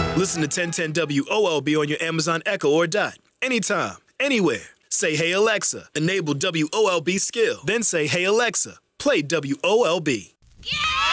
Listen to 1010 WOLB on your Amazon Echo or Dot. Anytime, anywhere. Say, hey, Alexa, enable WOLB skill. Then say, hey, Alexa, play WOLB. Yeah!